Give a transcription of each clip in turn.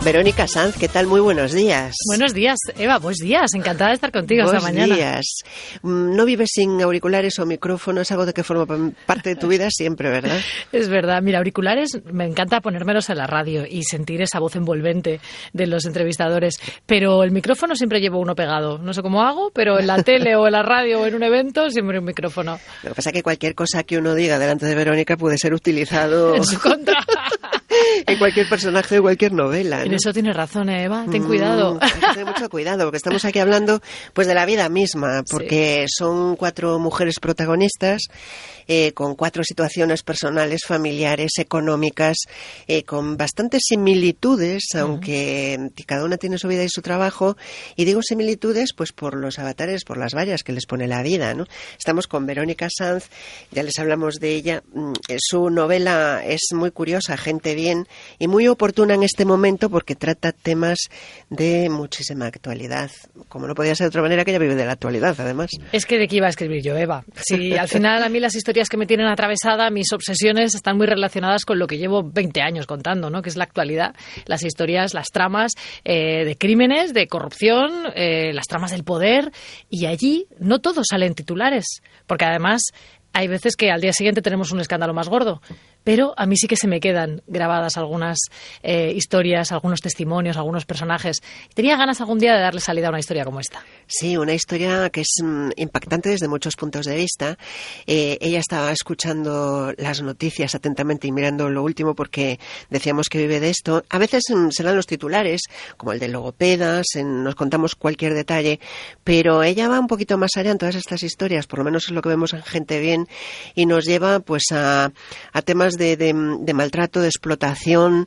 Verónica Sanz, ¿qué tal? Muy buenos días. Buenos días, Eva, buenos días. Encantada de estar contigo esta mañana. Buenos días. No vives sin auriculares o micrófono, es algo de que forma parte de tu vida siempre, ¿verdad? Es verdad. Mira, auriculares, me encanta ponérmelos en la radio y sentir esa voz envolvente de los entrevistadores, pero el micrófono siempre llevo uno pegado. No sé cómo hago, pero en la tele o en la radio o en un evento siempre un micrófono. Lo que pasa es que cualquier cosa que uno diga delante de Verónica puede ser utilizado en su contra. En cualquier personaje de cualquier novela, ¿no? En eso tienes razón, Eva. Ten cuidado. Hay que tener mucho cuidado, porque estamos aquí hablando pues de la vida misma, porque son 4 mujeres protagonistas con 4 situaciones personales, familiares, económicas, con bastantes similitudes, aunque cada una tiene su vida y su trabajo. Y digo similitudes pues por los avatares, por las vallas que les pone la vida, ¿no? Estamos con Verónica Sanz, ya les hablamos de ella. Su novela es muy curiosa, Gente Bien, y muy oportuna en este momento porque trata temas de muchísima actualidad. Como no podía ser de otra manera, que ella vive de la actualidad, además. Es que de qué iba a escribir yo, Eva. Si al final a mí las historias que me tienen atravesada, mis obsesiones están muy relacionadas con lo que llevo 20 años contando, ¿no? Que es la actualidad, las historias, las tramas de crímenes, de corrupción, las tramas del poder, y allí no todos salen titulares, porque además hay veces que al día siguiente tenemos un escándalo más gordo. Pero a mí sí que se me quedan grabadas algunas historias, algunos testimonios, algunos personajes. Tenía ganas algún día de darle salida a una historia como esta. Sí, una historia que es impactante desde muchos puntos de vista. Ella estaba escuchando las noticias atentamente y mirando lo último porque decíamos que vive de esto. A veces se dan los titulares, como el de logopedas, nos contamos cualquier detalle, pero ella va un poquito más allá en todas estas historias, por lo menos es lo que vemos en Gente Bien, y nos lleva pues a temas de maltrato, de explotación,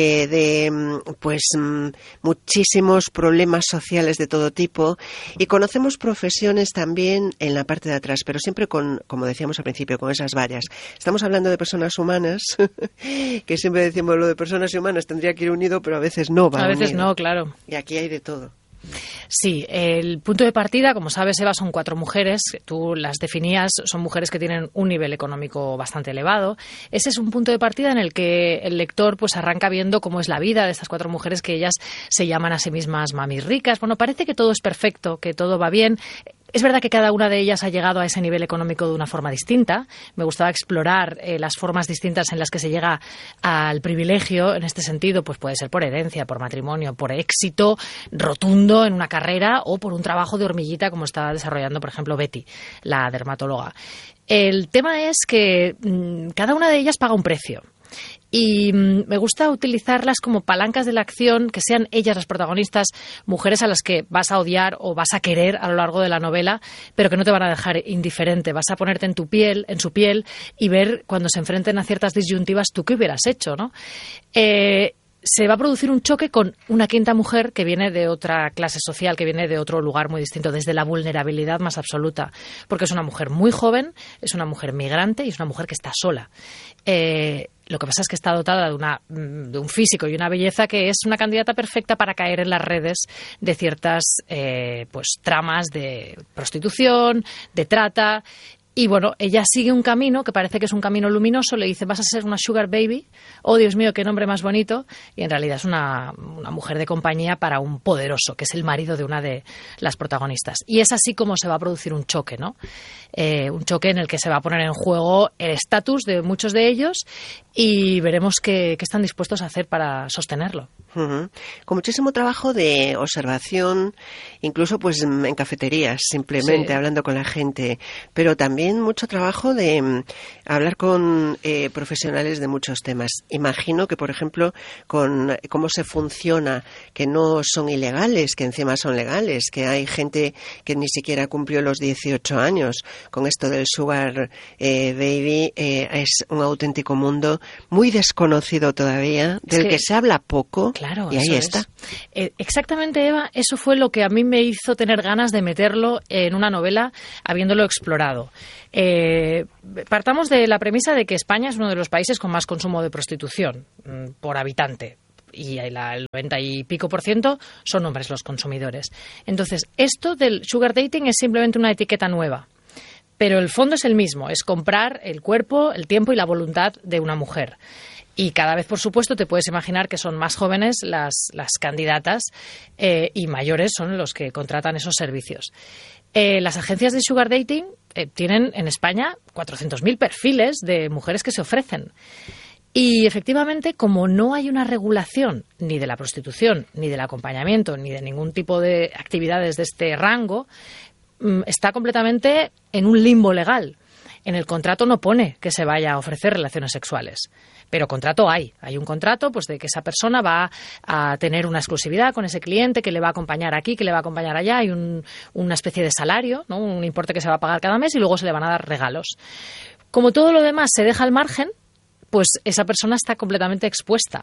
pues muchísimos problemas sociales de todo tipo, y conocemos profesiones también en la parte de atrás, pero siempre con, como decíamos al principio, con esas vallas. Estamos hablando de personas humanas, que siempre decimos lo de personas humanas tendría que ir unido, pero a veces no va unido. A veces no, claro. Y aquí hay de todo. Sí, el punto de partida, como sabes, Eva, son 4 mujeres. Tú las definías, son mujeres que tienen un nivel económico bastante elevado. Ese es un punto de partida en el que el lector pues arranca viendo cómo es la vida de estas 4 mujeres, que ellas se llaman a sí mismas mamis ricas. Bueno, parece que todo es perfecto, que todo va bien. Es verdad que cada una de ellas ha llegado a ese nivel económico de una forma distinta. Me gustaba explorar las formas distintas en las que se llega al privilegio. En este sentido, pues puede ser por herencia, por matrimonio, por éxito rotundo en una carrera o por un trabajo de hormiguita como está desarrollando, por ejemplo, Betty, la dermatóloga. El tema es que cada una de ellas paga un precio. Y me gusta utilizarlas como palancas de la acción, que sean ellas las protagonistas, mujeres a las que vas a odiar o vas a querer a lo largo de la novela, pero que no te van a dejar indiferente. Vas a ponerte en su piel y ver cuando se enfrenten a ciertas disyuntivas tú qué hubieras hecho, ¿no? Se va a producir un choque con una quinta mujer que viene de otra clase social, que viene de otro lugar muy distinto, desde la vulnerabilidad más absoluta, porque es una mujer muy joven, es una mujer migrante y es una mujer que está sola. Lo que pasa es que está dotada de un físico y una belleza que es una candidata perfecta para caer en las redes de ciertas pues tramas de prostitución, de trata. Y bueno, ella sigue un camino que parece que es un camino luminoso, le dice, vas a ser una sugar baby, oh Dios mío, qué nombre más bonito, y en realidad es una mujer de compañía para un poderoso, que es el marido de una de las protagonistas. Y es así como se va a producir un choque, ¿no? Un choque en el que se va a poner en juego el estatus de muchos de ellos y veremos qué están dispuestos a hacer para sostenerlo. Uh-huh. Con muchísimo trabajo de observación, incluso pues en cafeterías, simplemente hablando con la gente, pero también mucho trabajo de hablar con profesionales de muchos temas. Imagino que, por ejemplo, con cómo se funciona, que no son ilegales, que encima son legales, que hay gente que ni siquiera cumplió los 18 años. Con esto del sugar baby es un auténtico mundo muy desconocido todavía, del que se habla poco. Claro, y ahí está. Exactamente, Eva, eso fue lo que a mí me hizo tener ganas de meterlo en una novela, habiéndolo explorado. Partamos de la premisa de que España es uno de los países con más consumo de prostitución por habitante. Y el 90 y pico % son hombres los consumidores. Entonces, esto del sugar dating es simplemente una etiqueta nueva. Pero el fondo es el mismo, es comprar el cuerpo, el tiempo y la voluntad de una mujer. Y cada vez, por supuesto, te puedes imaginar que son más jóvenes las candidatas y mayores son los que contratan esos servicios. Las agencias de sugar dating tienen en España 400.000 perfiles de mujeres que se ofrecen. Y efectivamente, como no hay una regulación ni de la prostitución, ni del acompañamiento, ni de ningún tipo de actividades de este rango, está completamente en un limbo legal. En el contrato no pone que se vaya a ofrecer relaciones sexuales, pero contrato hay. Hay un contrato pues de que esa persona va a tener una exclusividad con ese cliente, que le va a acompañar aquí, que le va a acompañar allá. Hay una especie de salario, ¿no? Un importe que se va a pagar cada mes y luego se le van a dar regalos. Como todo lo demás se deja al margen, pues esa persona está completamente expuesta.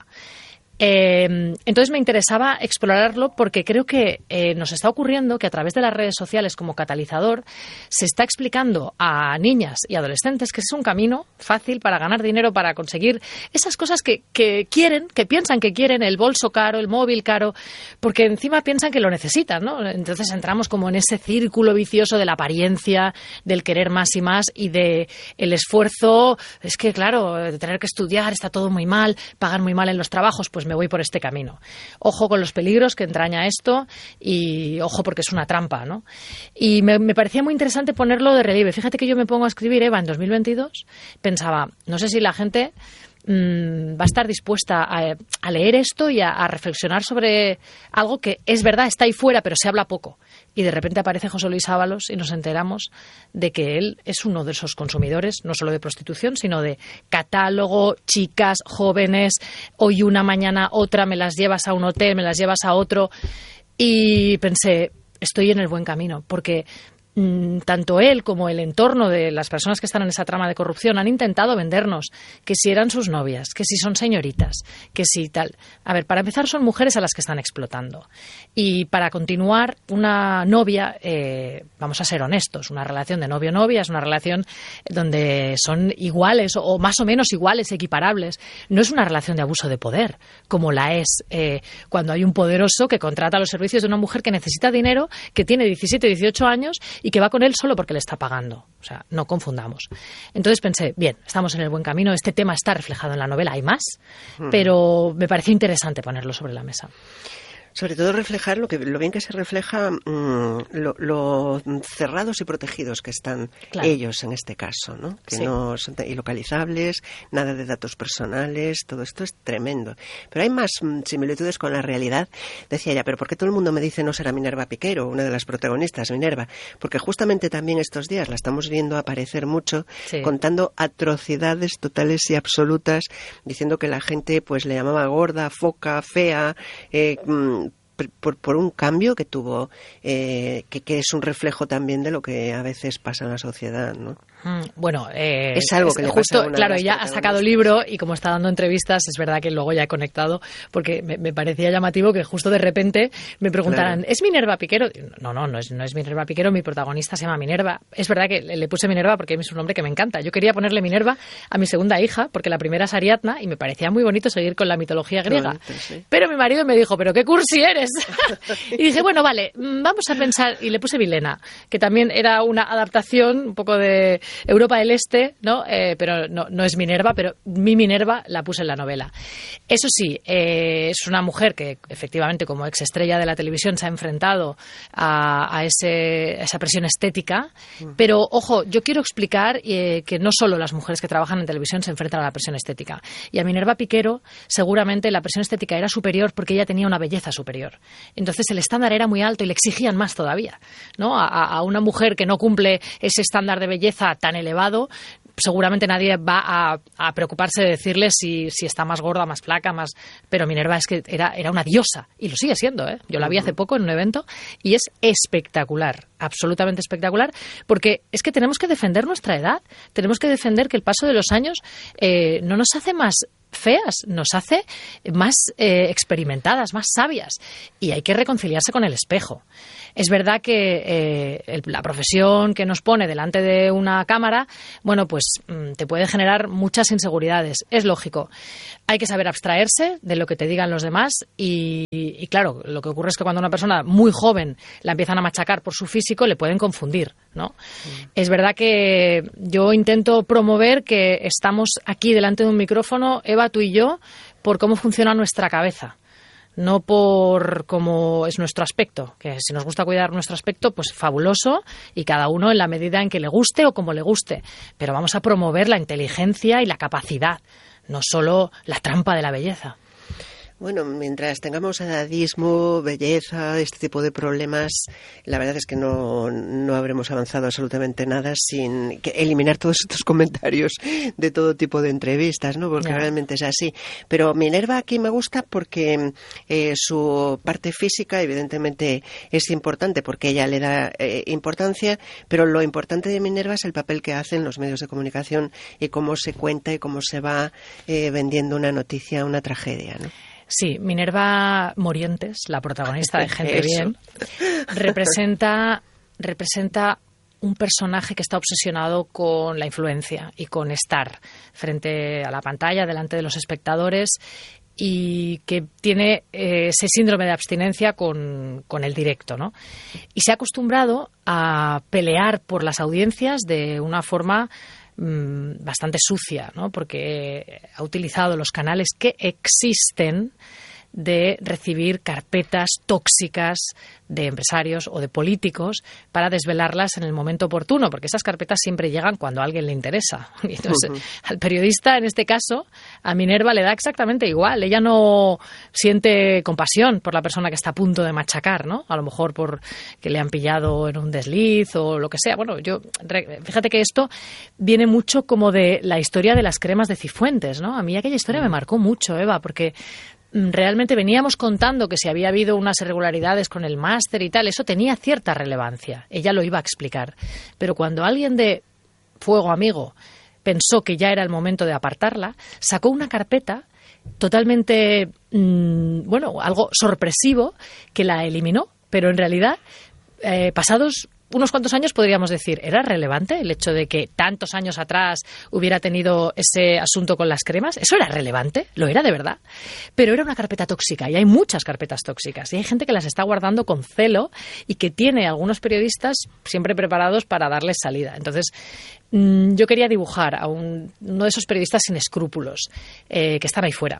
Entonces me interesaba explorarlo porque creo que nos está ocurriendo que a través de las redes sociales como catalizador se está explicando a niñas y adolescentes que es un camino fácil para ganar dinero, para conseguir esas cosas que quieren, que piensan que quieren, el bolso caro, el móvil caro, porque encima piensan que lo necesitan, ¿no? Entonces entramos como en ese círculo vicioso de la apariencia, del querer más y más y de el esfuerzo. Es que claro, de tener que estudiar, está todo muy mal, pagan muy mal en los trabajos, pues me voy por este camino. Ojo con los peligros que entraña esto y ojo porque es una trampa, ¿no? Y me parecía muy interesante ponerlo de relieve. Fíjate que yo me pongo a escribir Eva en 2022, pensaba, no sé si la gente va a estar dispuesta a leer esto y a reflexionar sobre algo que es verdad, está ahí fuera, pero se habla poco. Y de repente aparece José Luis Ábalos y nos enteramos de que él es uno de esos consumidores, no solo de prostitución, sino de catálogo, chicas, jóvenes, hoy una, mañana otra, me las llevas a un hotel, me las llevas a otro. Y pensé, estoy en el buen camino, porque tanto él como el entorno de las personas que están en esa trama de corrupción han intentado vendernos que si eran sus novias, que si son señoritas, que si tal. A ver, para empezar son mujeres a las que están explotando. Y para continuar, una novia, vamos a ser honestos, una relación de novio-novia es una relación donde son iguales o más o menos iguales, equiparables. No es una relación de abuso de poder, como la es cuando hay un poderoso que contrata los servicios de una mujer que necesita dinero, que tiene 17, 18 años y que va con él solo porque le está pagando. O sea, no confundamos. Entonces pensé, bien, estamos en el buen camino, este tema está reflejado en la novela, hay más, pero me pareció interesante ponerlo sobre la mesa. Sobre todo reflejar lo bien que se refleja lo cerrados y protegidos que están ellos en este caso, ¿no? Que no son ilocalizables, nada de datos personales, todo esto es tremendo. Pero hay más similitudes con la realidad. Decía ella, pero ¿por qué todo el mundo me dice no será Minerva Piquero, una de las protagonistas, Minerva? Porque justamente también estos días la estamos viendo aparecer mucho, contando atrocidades totales y absolutas, diciendo que la gente pues le llamaba gorda, foca, fea, por un cambio que tuvo, que es un reflejo también de lo que a veces pasa en la sociedad, ¿no? Bueno, es algo que le justo, pasa a una claro, de las ella ha sacado libro y como está dando entrevistas, es verdad que luego ya he conectado, porque me parecía llamativo que justo de repente me preguntaran, ¿es Minerva Piquero? No es Minerva Piquero, mi protagonista se llama Minerva. Es verdad que le puse Minerva porque es un nombre que me encanta. Yo quería ponerle Minerva a mi segunda hija, porque la primera es Ariadna y me parecía muy bonito seguir con la mitología griega. Bonito, sí. Pero mi marido me dijo, ¿pero qué cursi eres? Y dije, bueno, vale, vamos a pensar, y le puse Vilena, que también era una adaptación un poco de Europa del Este, ¿no? Pero no es Minerva, pero mi Minerva la puse en la novela. Eso sí, es una mujer que efectivamente como exestrella de la televisión se ha enfrentado a esa presión estética, pero ojo, yo quiero explicar que no solo las mujeres que trabajan en televisión se enfrentan a la presión estética. Y a Minerva Piquero seguramente la presión estética era superior porque ella tenía una belleza superior. Entonces el estándar era muy alto y le exigían más todavía, ¿no? A una mujer que no cumple ese estándar de belleza tan elevado, seguramente nadie va a preocuparse de decirle si está más gorda, más flaca, más... Pero Minerva es que era una diosa, y lo sigue siendo, ¿eh? Yo la vi hace poco en un evento y es espectacular, absolutamente espectacular, porque es que tenemos que defender nuestra edad, tenemos que defender que el paso de los años no nos hace más feas, nos hace más experimentadas, más sabias, y hay que reconciliarse con el espejo. Es verdad que la profesión que nos pone delante de una cámara, bueno, pues te puede generar muchas inseguridades. Es lógico. Hay que saber abstraerse de lo que te digan los demás y claro, lo que ocurre es que cuando una persona muy joven la empiezan a machacar por su físico, le pueden confundir, ¿no? Es verdad que yo intento promover que estamos aquí delante de un micrófono, Eva, tú y yo, por cómo funciona nuestra cabeza. No por cómo es nuestro aspecto, que si nos gusta cuidar nuestro aspecto, pues fabuloso, y cada uno en la medida en que le guste o como le guste. Pero vamos a promover la inteligencia y la capacidad, no solo la trampa de la belleza. Bueno, mientras tengamos edadismo, belleza, este tipo de problemas, la verdad es que no habremos avanzado absolutamente nada sin eliminar todos estos comentarios de todo tipo de entrevistas, ¿no? Porque realmente es así. Pero Minerva aquí me gusta porque su parte física evidentemente es importante porque ella le da importancia, pero lo importante de Minerva es el papel que hacen los medios de comunicación y cómo se cuenta y cómo se va vendiendo una noticia, una tragedia, ¿no? Sí, Minerva Morientes, la protagonista de Gente Bien, representa un personaje que está obsesionado con la influencia y con estar frente a la pantalla, delante de los espectadores, y que tiene ese síndrome de abstinencia con el directo, ¿no? Y se ha acostumbrado a pelear por las audiencias de una forma bastante sucia, ¿no? Porque ha utilizado los canales que existen de recibir carpetas tóxicas de empresarios o de políticos para desvelarlas en el momento oportuno, porque esas carpetas siempre llegan cuando a alguien le interesa. Y entonces, al periodista, en este caso, a Minerva le da exactamente igual. Ella no siente compasión por la persona que está a punto de machacar, ¿no? A lo mejor por que le han pillado en un desliz o lo que sea. Bueno, fíjate que esto viene mucho como de la historia de las cremas de Cifuentes, ¿no? A mí aquella historia me marcó mucho, Eva, porque realmente veníamos contando que si había habido unas irregularidades con el máster y tal, eso tenía cierta relevancia. Ella lo iba a explicar. Pero cuando alguien de Fuego Amigo pensó que ya era el momento de apartarla, sacó una carpeta totalmente, algo sorpresivo, que la eliminó. Pero en realidad, pasados unos cuantos años podríamos decir, ¿era relevante el hecho de que tantos años atrás hubiera tenido ese asunto con las cremas? ¿Eso era relevante? ¿Lo era de verdad? Pero era una carpeta tóxica y hay muchas carpetas tóxicas y hay gente que las está guardando con celo y que tiene algunos periodistas siempre preparados para darles salida. Entonces, yo quería dibujar a uno de esos periodistas sin escrúpulos que están ahí fuera.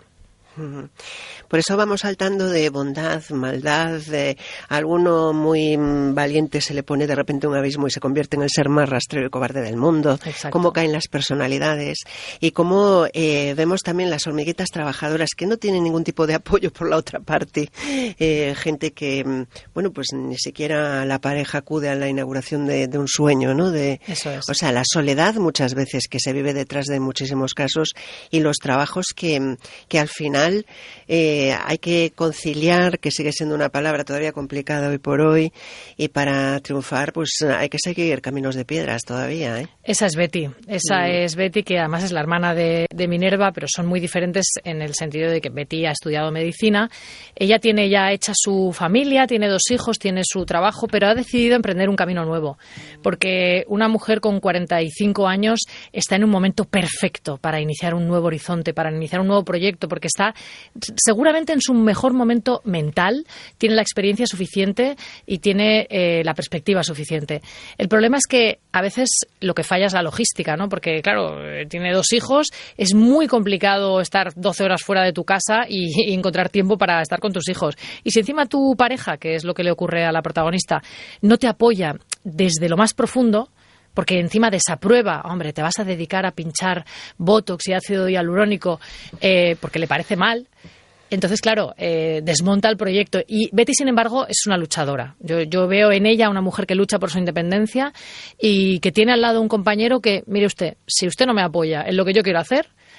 Por eso vamos saltando de bondad, maldad, alguno muy valiente se le pone de repente un abismo y se convierte en el ser más rastrero y cobarde del mundo. Exacto. Cómo caen las personalidades y cómo vemos también las hormiguitas trabajadoras que no tienen ningún tipo de apoyo por la otra parte. Gente que, pues ni siquiera la pareja acude a la inauguración de un sueño, ¿no? Eso es. O sea, la soledad muchas veces que se vive detrás de muchísimos casos y los trabajos que al final hay que conciliar, que sigue siendo una palabra todavía complicada hoy por hoy, y para triunfar pues hay que seguir caminos de piedras todavía, ¿eh? Esa es Betty, es Betty, que además es la hermana de Minerva, pero son muy diferentes en el sentido de que Betty ha estudiado medicina. Ella tiene ya hecha su familia, tiene 2 hijos, tiene su trabajo, pero ha decidido emprender un camino nuevo, porque una mujer con 45 años está en un momento perfecto para iniciar un nuevo horizonte, para iniciar un nuevo proyecto, porque está seguramente en su mejor momento mental, tiene la experiencia suficiente y tiene la perspectiva suficiente. El problema es que a veces lo que falla es la logística, ¿no? Porque, claro, tiene 2 hijos, es muy complicado estar 12 horas fuera de tu casa y encontrar tiempo para estar con tus hijos. Y si encima tu pareja, que es lo que le ocurre a la protagonista, no te apoya desde lo más profundo, porque encima desaprueba, hombre, te vas a dedicar a pinchar Botox y ácido hialurónico porque le parece mal. Entonces, claro, desmonta el proyecto. Y Betty, sin embargo, es una luchadora. Yo veo en ella una mujer que lucha por su independencia y que tiene al lado un compañero que, mire usted, si usted no me apoya en lo que yo quiero hacer,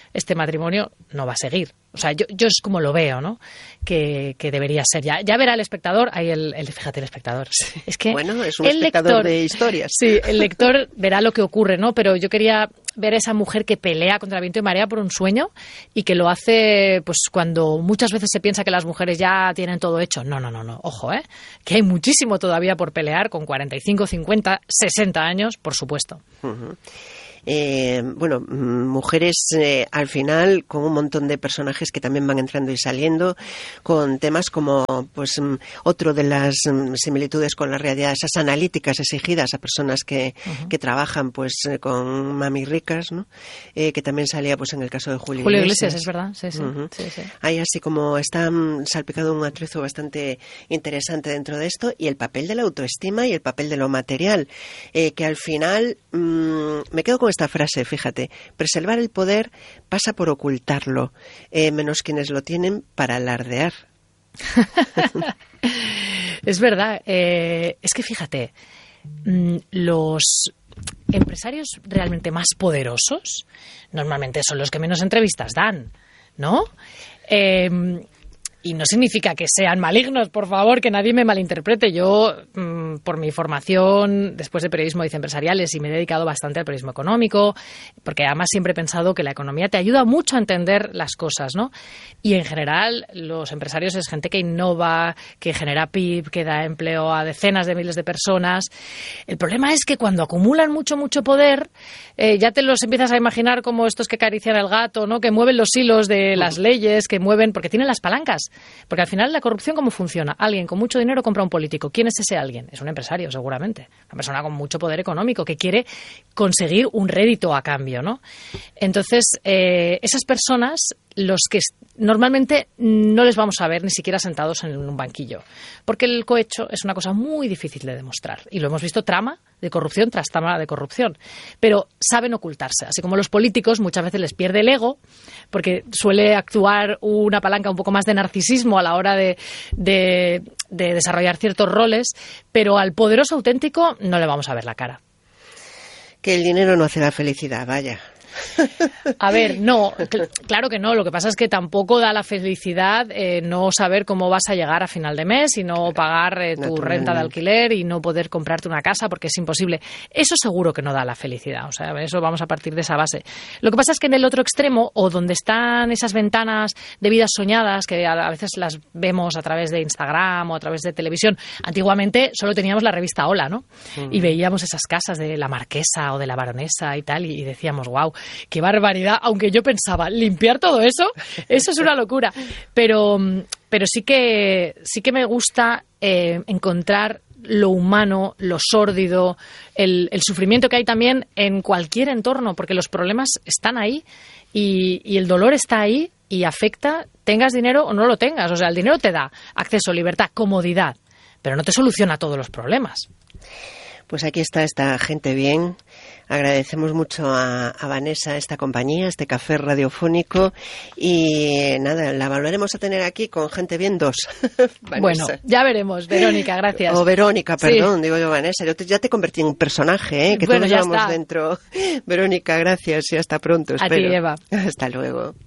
este matrimonio no va a seguir. O sea, yo es como lo veo, ¿no? Que debería ser. Ya verá el espectador, ahí fíjate, el espectador. Es que bueno, es un espectador de historias. Sí, el lector verá lo que ocurre, ¿no? Pero yo quería ver a esa mujer que pelea contra viento y marea por un sueño y que lo hace pues cuando muchas veces se piensa que las mujeres ya tienen todo hecho. No, ojo, que hay muchísimo todavía por pelear con 45, 50, 60 años, por supuesto. Uh-huh. Bueno, mujeres al final con un montón de personajes que también van entrando y saliendo, con temas como pues otro de las similitudes con la realidad, esas analíticas exigidas a personas que trabajan pues con mami ricas, ¿no? Que también salía pues en el caso de Julio Iglesias. Es verdad, sí. Ahí así como está salpicado un atrezo bastante interesante dentro de esto, y el papel de la autoestima y el papel de lo material, que al final me quedo con esta frase, fíjate: preservar el poder pasa por ocultarlo, menos quienes lo tienen para alardear. Es verdad, es que fíjate, los empresarios realmente más poderosos normalmente son los que menos entrevistas dan, ¿no? Y no significa que sean malignos, por favor, que nadie me malinterprete. Yo, por mi formación, después de periodismo, hice empresariales y me he dedicado bastante al periodismo económico, porque además siempre he pensado que la economía te ayuda mucho a entender las cosas, ¿no? Y en general, los empresarios es gente que innova, que genera PIB, que da empleo a decenas de miles de personas. El problema es que cuando acumulan mucho poder, ya te los empiezas a imaginar como estos que acarician al gato, ¿no? Que mueven los hilos de las leyes, que mueven, porque tienen las palancas. Porque al final la corrupción, ¿cómo funciona? Alguien con mucho dinero compra a un político. ¿Quién es ese alguien? Es un empresario, seguramente. Una persona con mucho poder económico que quiere conseguir un rédito a cambio, ¿no? Entonces, esas personas, los que normalmente no les vamos a ver ni siquiera sentados en un banquillo. Porque el cohecho es una cosa muy difícil de demostrar. Y lo hemos visto trama de corrupción tras trama de corrupción. Pero saben ocultarse. Así como los políticos muchas veces les pierde el ego, porque suele actuar una palanca un poco más de narcisismo a la hora de desarrollar ciertos roles, pero al poderoso auténtico no le vamos a ver la cara. Que el dinero no hace la felicidad, vaya. A ver, no, claro que no. Lo que pasa es que tampoco da la felicidad no saber cómo vas a llegar a final de mes y no pagar tu renta de alquiler y no poder comprarte una casa porque es imposible. Eso seguro que no da la felicidad. O sea, eso vamos a partir de esa base. Lo que pasa es que en el otro extremo, o donde están esas ventanas de vidas soñadas, que a veces las vemos a través de Instagram o a través de televisión. Antiguamente solo teníamos la revista Hola, ¿no? Y veíamos esas casas de la marquesa o de la baronesa y tal, y decíamos, wow, qué barbaridad, aunque yo pensaba, limpiar todo eso es una locura. Pero sí que me gusta encontrar lo humano, lo sórdido, el sufrimiento que hay también en cualquier entorno, porque los problemas están ahí y el dolor está ahí y afecta, tengas dinero o no lo tengas. O sea, el dinero te da acceso, libertad, comodidad, pero no te soluciona todos los problemas. Pues aquí está esta gente bien. Agradecemos mucho a Vanessa esta compañía, este café radiofónico, y nada, la volveremos a tener aquí con gente bien 2. Bueno, ya veremos. Verónica, gracias. O Verónica, perdón, sí. Digo yo Vanessa. Ya te convertí en un personaje, que bueno, todos llevamos dentro. Verónica, gracias y hasta pronto. A ti, Eva. Hasta luego.